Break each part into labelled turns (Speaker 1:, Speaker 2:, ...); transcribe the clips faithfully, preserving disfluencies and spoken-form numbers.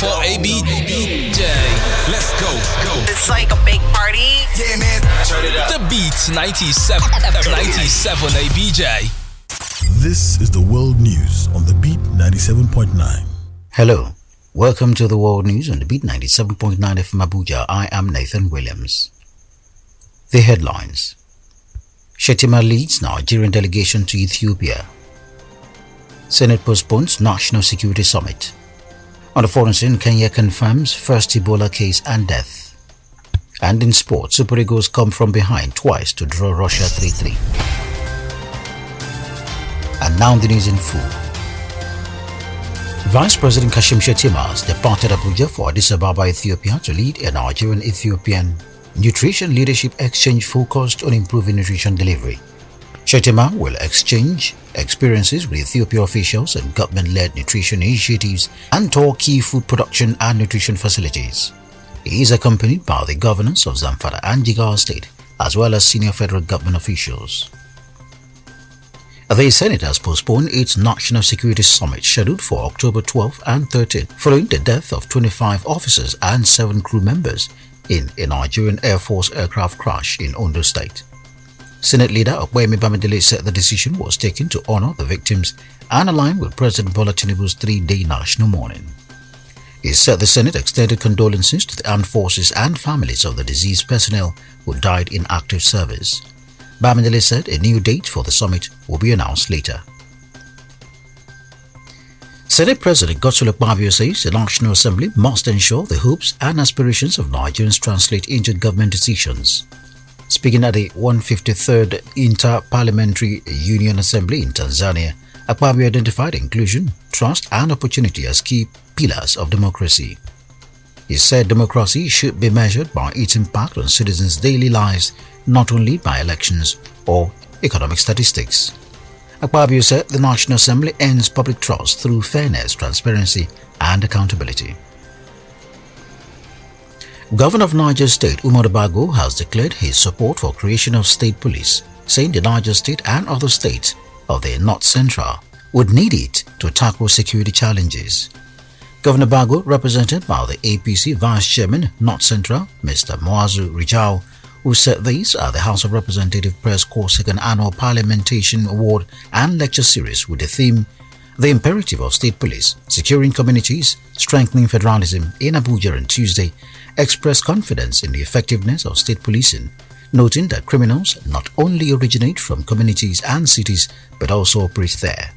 Speaker 1: for A B J. Let's go. Go.
Speaker 2: It's like a big party.
Speaker 1: Yeah, man. Turn it up. The Beats ninety-seven, ninety-seven A B J.
Speaker 3: This is the world news on the Beat ninety-seven point nine.
Speaker 4: Hello. Welcome to the world news on the Beat ninety-seven point nine F M Abuja. I am Nathan Williams. The headlines. Shettima leads Nigerian delegation to Ethiopia. Senate postpones National Security Summit. On the foreign scene, Kenya confirms first Ebola case and death. And in sport, Super Eagles come from behind twice to draw Russia three three. And now the news in full. Vice President Kashim Shettima has departed Abuja for Addis Ababa, Ethiopia to lead a Nigerian-Ethiopian nutrition leadership exchange focused on improving nutrition delivery. Shettima will exchange experiences with Ethiopia officials and government-led nutrition initiatives and tour key food production and nutrition facilities. He is accompanied by the governors of Zamfara and Jigawa State, as well as senior federal government officials. The Senate has postponed its National Security Summit scheduled for October twelfth and thirteenth following the death of twenty-five officers and seven crew members in a Nigerian Air Force aircraft crash in Ondo State. Senate leader Opeyemi Bamidele said the decision was taken to honor the victims and align with President Bola Tinubu's three-day national mourning. He said the Senate extended condolences to the armed forces and families of the deceased personnel who died in active service. Bamidele said a new date for the summit will be announced later. Senate President Godswill Akpabio says the National Assembly must ensure the hopes and aspirations of Nigerians translate into government decisions. Speaking at the one hundred fifty-third Inter-Parliamentary Union Assembly in Tanzania, Akpabio identified inclusion, trust and opportunity as key pillars of democracy. He said democracy should be measured by its impact on citizens' daily lives, not only by elections or economic statistics. Akpabio said the National Assembly earns public trust through fairness, transparency and accountability. Governor of Niger State Umar Bago has declared his support for creation of state police, saying the Niger State and other states of the North Central would need it to tackle security challenges. Governor Bago, represented by the A P C Vice Chairman North Central, Mister Muazu Rijau, who said these are the House of Representatives Press Corps Second Annual Parliamentation Award and Lecture Series with the theme The Imperative of State Police, Securing Communities, Strengthening Federalism in Abuja on Tuesday, expressed confidence in the effectiveness of state policing, noting that criminals not only originate from communities and cities but also operate there.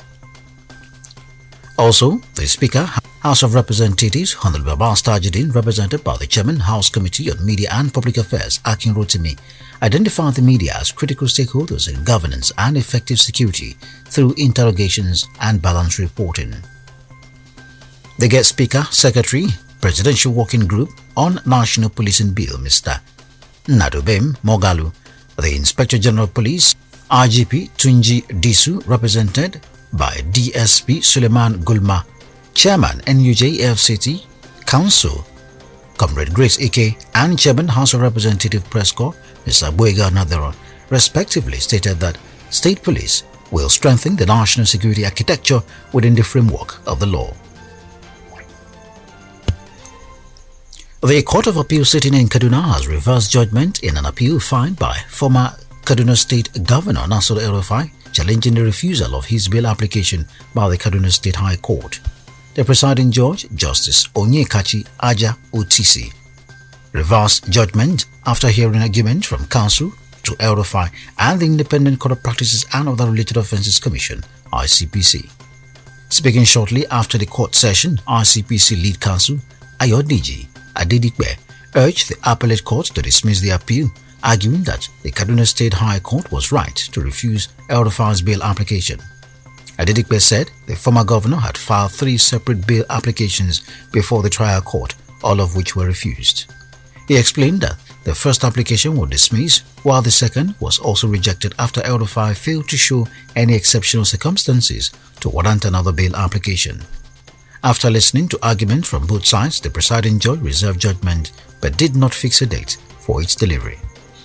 Speaker 4: Also, the Speaker, House of Representatives Honorable Abbas Tajuddin, represented by the Chairman, House Committee on Media and Public Affairs, Akin Rotimi, identified the media as critical stakeholders in governance and effective security through interrogations and balanced reporting. The guest speaker, Secretary, Presidential Working Group on National Policing Bill, Mister Nadobem Mogalu, the Inspector General of Police, I G P Tunji Disu, represented by D S P Suleiman Gulma, Chairman N U J F C T Council, Comrade Grace Ike, and Chairman House of Representatives Press Corps, Mister Boyega Nadero, respectively stated that state police will strengthen the national security architecture within the framework of the law. The Court of Appeal sitting in Kaduna has reversed judgment in an appeal filed by former Kaduna State Governor Nasir El-Rufai challenging the refusal of his bail application by the Kaduna State High Court. The presiding judge, Justice Onyekachi Aja Otisi, reversed judgment after hearing argument from counsel to El-Rufai and the Independent Court of Practices and Other Related Offences Commission, I C P C. Speaking shortly after the court session, I C P C lead counsel Ayodiji Adedikbe urged the appellate court to dismiss the appeal, arguing that the Kaduna State High Court was right to refuse El-Rufai's bail application. Adedikbe said the former governor had filed three separate bail applications before the trial court, all of which were refused. He explained that the first application was dismissed, while the second was also rejected after El-Rufai failed to show any exceptional circumstances to warrant another bail application. After listening to argument from both sides, the presiding judge reserved judgment but did not fix a date for its delivery.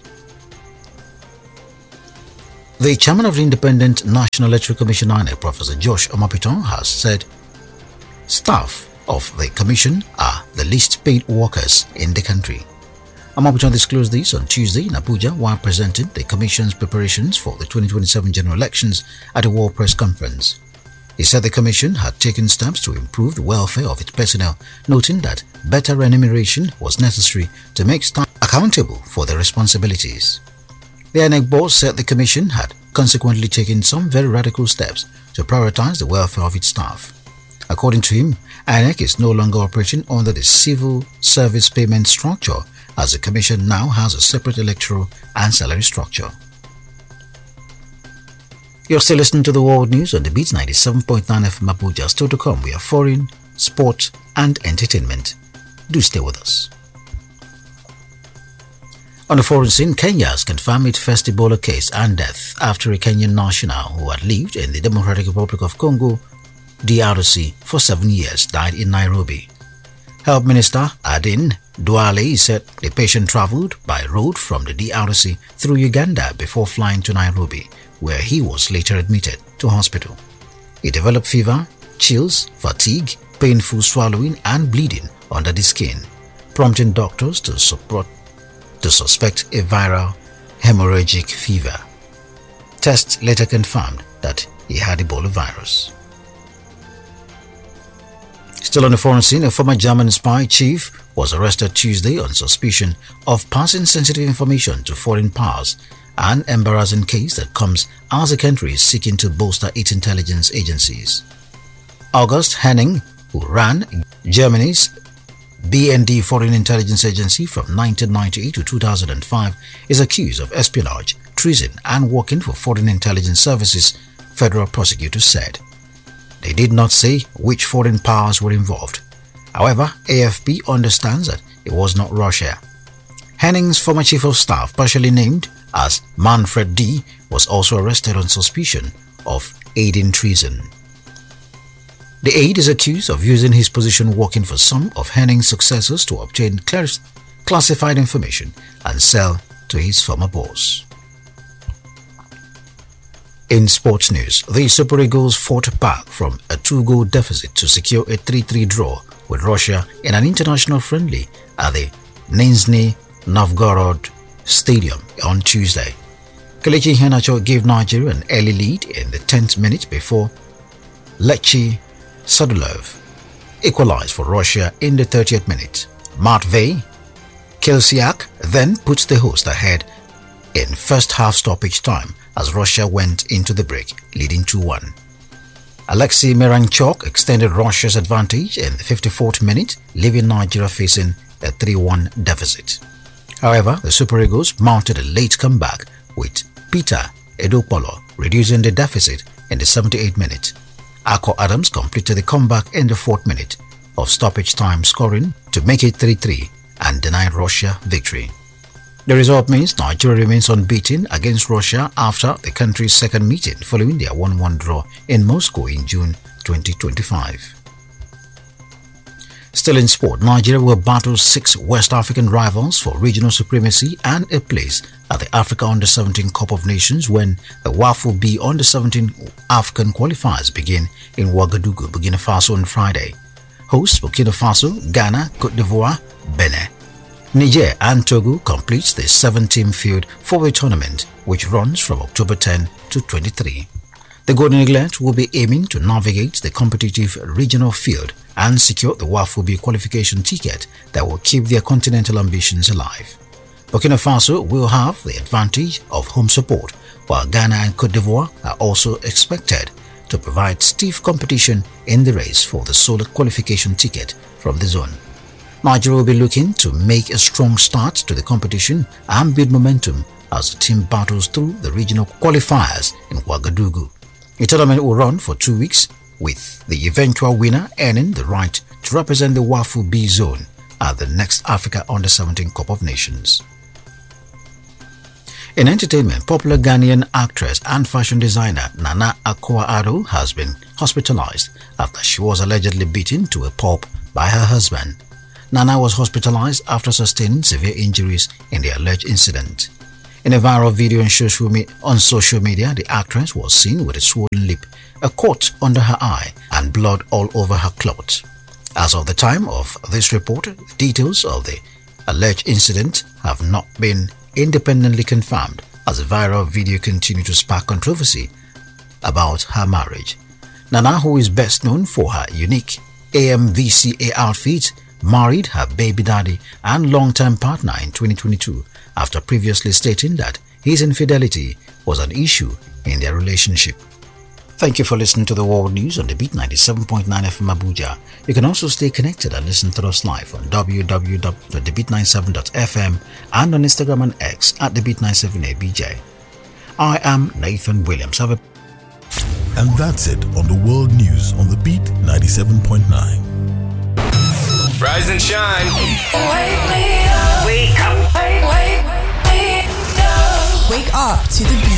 Speaker 4: The chairman of the Independent National Electoral Commission, I N E C, Professor Josh Omopiton, has said staff of the commission are the least paid workers in the country. Amabujan disclosed this on Tuesday in Abuja while presenting the commission's preparations for the twenty twenty-seven general elections at a World Press Conference. He said the commission had taken steps to improve the welfare of its personnel, noting that better remuneration was necessary to make staff accountable for their responsibilities. The I N E C board said the commission had consequently taken some very radical steps to prioritize the welfare of its staff. According to him, I N E C is no longer operating under the civil service payment structure, as the commission now has a separate electoral and salary structure. You're still listening to the World News on the Beats ninety-seven point nine F M Abuja. Still to come, we are foreign, sport and entertainment. Do stay with us. On the foreign scene, Kenya has confirmed its first Ebola case and death after a Kenyan national who had lived in the Democratic Republic of Congo, D R C, for seven years died in Nairobi. Health Minister Adin Duale said the patient traveled by road from the D R C through Uganda before flying to Nairobi, where he was later admitted to hospital. He developed fever, chills, fatigue, painful swallowing and bleeding under the skin, prompting doctors to support to suspect a viral hemorrhagic fever. Tests later confirmed that he had Ebola virus. Still on the foreign scene, a former German spy chief was arrested Tuesday on suspicion of passing sensitive information to foreign powers, an embarrassing case that comes as the country is seeking to bolster its intelligence agencies. August Henning, who ran Germany's B N D Foreign Intelligence Agency from nineteen ninety-eight to two thousand five, is accused of espionage, treason and working for foreign intelligence services, federal prosecutors said. They did not say which foreign powers were involved. However, A F P understands that it was not Russia. Henning's former chief of staff, partially named as Manfred D., was also arrested on suspicion of aiding treason. The aide is accused of using his position working for some of Henning's successors to obtain classified information and sell to his former boss. In sports news, the Super Eagles fought back from a two-goal deficit to secure a three three draw with Russia in an international friendly at the Nizhny Novgorod Stadium on Tuesday. Kelechi Iheanacho gave Nigeria an early lead in the tenth minute before Lechi Sadulov equalized for Russia in the thirtieth minute. Matvey Kelsiak then put the host ahead in first half stoppage time as Russia went into the break, leading two one. Alexei Miranchuk extended Russia's advantage in the fifty-fourth minute, leaving Nigeria facing a three one deficit. However, the Super Eagles mounted a late comeback with Peter Edokpolo reducing the deficit in the seventy-eighth minute. Akko Adams completed the comeback in the fourth minute of stoppage time, scoring to make it three three and denied Russia victory. The result means Nigeria remains unbeaten against Russia after the country's second meeting following their one one draw in Moscow in June twenty twenty-five. Still in sport, Nigeria will battle six West African rivals for regional supremacy and a place at the Africa Under seventeen Cup of Nations when the WAFU B Under seventeen African qualifiers begin in Ouagadougou, Burkina Faso on Friday. Hosts Burkina Faso, Ghana, Cote d'Ivoire, Benin. Niger and Togo completes the seven-team field for the tournament, which runs from October tenth to twenty-three. The Golden Eaglet will be aiming to navigate the competitive regional field and secure the WAFU B qualification ticket that will keep their continental ambitions alive. Burkina Faso will have the advantage of home support, while Ghana and Cote d'Ivoire are also expected to provide stiff competition in the race for the sole qualification ticket from the zone. Nigeria will be looking to make a strong start to the competition and build momentum as the team battles through the regional qualifiers in Ouagadougou. The tournament will run for two weeks, with the eventual winner earning the right to represent the WAFU B zone at the next Africa Under seventeen Cup of Nations. In entertainment, popular Ghanaian actress and fashion designer Nana Akua-Addo has been hospitalized after she was allegedly beaten to a pulp by her husband. Nana was hospitalized after sustaining severe injuries in the alleged incident. In a viral video on social, me- on social media, the actress was seen with a swollen lip, a cut under her eye, and blood all over her clothes. As of the time of this report, details of the alleged incident have not been independently confirmed, as a viral video continued to spark controversy about her marriage. Nana, who is best known for her unique A M V C A outfit, married her baby daddy and long-term partner in twenty twenty-two after previously stating that his infidelity was an issue in their relationship. Thank you for listening to the World News on the Beat ninety-seven point nine F M Abuja. You can also stay connected and listen to us live on w w w dot the beat ninety-seven dot f m and on Instagram and X at the beat ninety-seven A B J. I am Nathan Williams. Have a
Speaker 3: And that's it on the World News on the Beat ninety-seven point nine.
Speaker 1: Rise and shine.
Speaker 2: Wake me up. Wake up. Wake me up.
Speaker 5: Wake up to the beat.